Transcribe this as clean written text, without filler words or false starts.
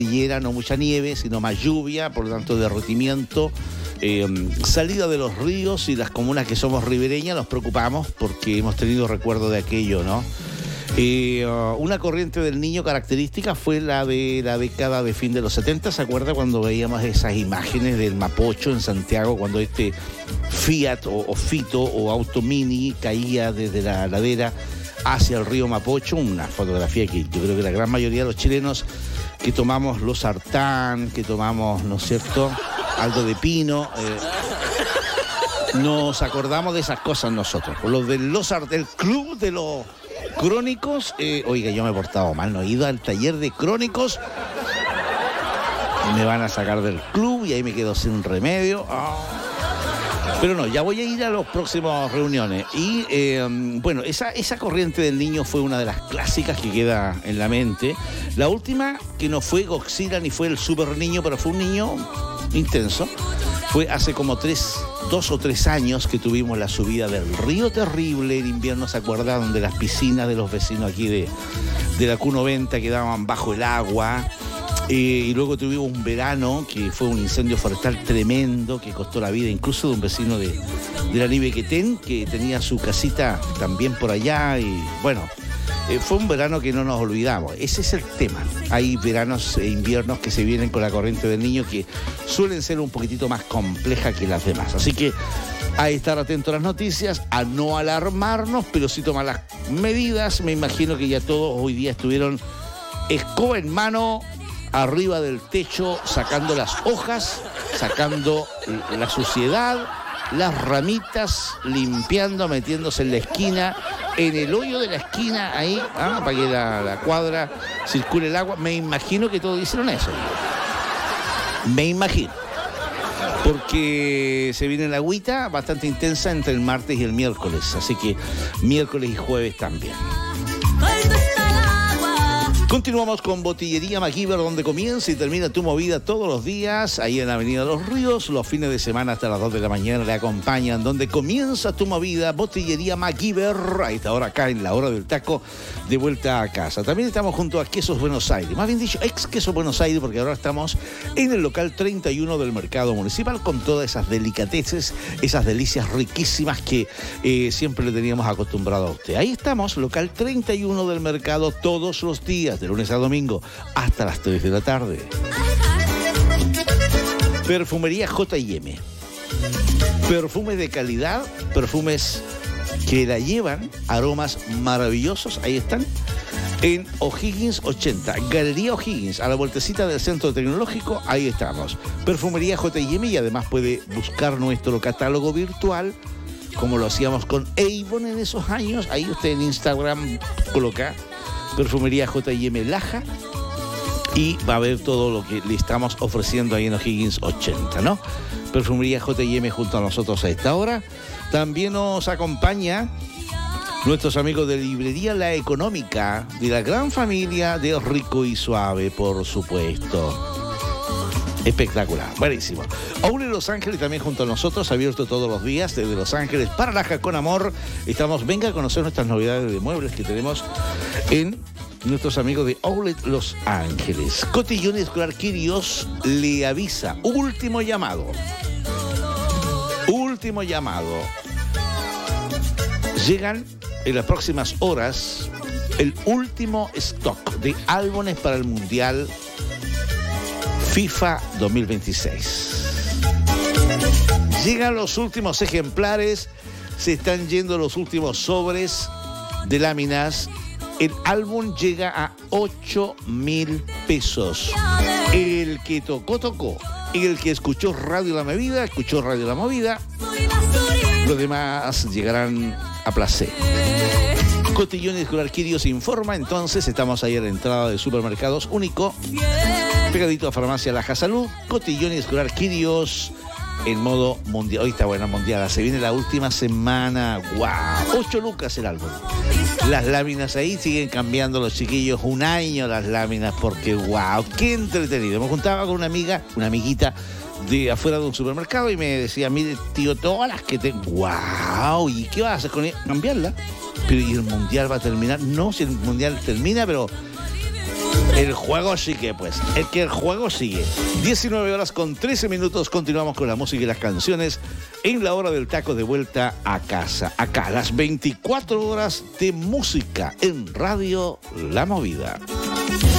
no mucha nieve, sino más lluvia, por lo tanto derretimiento. Salida de los ríos, y las comunas que somos ribereñas nos preocupamos porque hemos tenido recuerdo de aquello, ¿no? Una corriente del Niño característica fue la de la década de fin de los 70. ¿Se acuerda cuando veíamos esas imágenes del Mapocho en Santiago, cuando este Fiat o Fito o Auto Mini caía desde la ladera hacia el río Mapocho? Una fotografía que yo creo que la gran mayoría de los chilenos que tomamos los Sartán, que tomamos, ¿no es cierto?, Aldo de Pino, nos acordamos de esas cosas nosotros. Los del club de los crónicos, oiga, yo me he portado mal, no he ido al taller de crónicos, me van a sacar del club y ahí me quedo sin remedio. Pero no, ya voy a ir a las próximas reuniones. Y bueno, esa corriente del Niño fue una de las clásicas que queda en la mente. La última, que no fue Godzilla ni fue el Super Niño, pero fue un niño intenso, fue hace como 2 o 3 años que tuvimos la subida del Río Terrible en invierno. ¿Se acuerdan de las piscinas de los vecinos aquí de la Q90 quedaban bajo el agua? Y luego tuvimos un verano que fue un incendio forestal tremendo que costó la vida incluso de un vecino de la Nivequetén, que tenía su casita también por allá. Y bueno, fue un verano que no nos olvidamos. Ese es el tema. Hay veranos e inviernos que se vienen con la corriente del Niño que suelen ser un poquitito más complejas que las demás. Así que a estar atento a las noticias, a no alarmarnos, pero sí tomar las medidas. Me imagino que ya todos hoy día estuvieron escoba en mano, arriba del techo, sacando las hojas, sacando la suciedad, las ramitas, limpiando, metiéndose en la esquina, en el hoyo de la esquina, ahí, para que la cuadra circule el agua. Me imagino que todos hicieron eso. Me imagino. Porque se viene la agüita bastante intensa entre el martes y el miércoles. Así que miércoles y jueves también. Continuamos con Botillería MacGyver, donde comienza y termina tu movida todos los días, ahí en la Avenida Los Ríos. Los fines de semana hasta las 2 de la mañana le acompañan. Donde comienza tu movida, Botillería MacGyver, a esta hora acá en la hora del taco, de vuelta a casa. También estamos junto a Quesos Buenos Aires, más bien dicho, ex Quesos Buenos Aires, porque ahora estamos en el local 31 del Mercado Municipal con todas esas delicateces, esas delicias riquísimas que siempre le teníamos acostumbrado a usted. Ahí estamos, local 31 del Mercado, todos los días, de lunes a domingo, hasta las 3 de la tarde. Perfumería J&M. Perfumes de calidad, perfumes que la llevan, aromas maravillosos, ahí están, en O'Higgins 80, Galería O'Higgins, a la vueltecita del Centro Tecnológico, ahí estamos. Perfumería J&M, y además puede buscar nuestro catálogo virtual, como lo hacíamos con Avon en esos años. Ahí usted en Instagram coloca Perfumería J&M Laja y va a ver todo lo que le estamos ofreciendo ahí en O'Higgins 80, ¿no? Perfumería J&M junto a nosotros a esta hora. También nos acompaña nuestros amigos de Librería La Económica, de la gran familia de Rico y Suave, por supuesto. Espectacular, buenísimo. Aún en Los Ángeles también junto a nosotros, abierto todos los días desde Los Ángeles para Laja con amor. Estamos, venga a conocer nuestras novedades de muebles que tenemos en nuestros amigos de Outlet Los Ángeles. Cotillón Escolar Quirios le avisa, último llamado. Último llamado. Llegan en las próximas horas el último stock de álbumes para el Mundial FIFA 2026. Llegan los últimos ejemplares, se están yendo los últimos sobres de láminas. El álbum llega a 8.000 pesos. El que tocó. Y el que escuchó Radio La Movida, escuchó Radio La Movida. Los demás llegarán a placer. Cotillón Escolar Quirios informa, entonces estamos ahí a la entrada de Supermercados Único, pegadito a Farmacia Laja Salud. Cotillón Escolar Quirios en modo mundial. Hoy está buena mundial, se viene la última semana. ¡Wow! 8 lucas el álbum. Las láminas ahí siguen cambiando los chiquillos, 1 año las láminas, porque ¡wow! ¡Qué entretenido! Me juntaba con una amiguita de afuera de un supermercado y me decía, mire tío, todas las que tengo, ¡wow! ¿Y qué vas a hacer con ella? Cambiarla. Pero ¿y el mundial va a terminar? No, si el mundial termina, pero El juego sigue, pues. El juego sigue. 19 horas con 13 minutos. Continuamos con la música y las canciones en la hora del taco de vuelta a casa. Acá, las 24 horas de música en Radio La Movida.